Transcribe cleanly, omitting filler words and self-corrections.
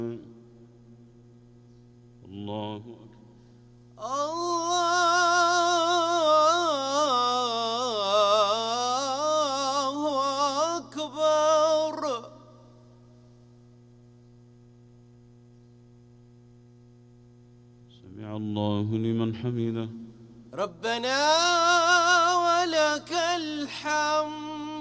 الله أكبر. الله أكبر. سمع الله لمن حمده. ربنا ولك الحمد.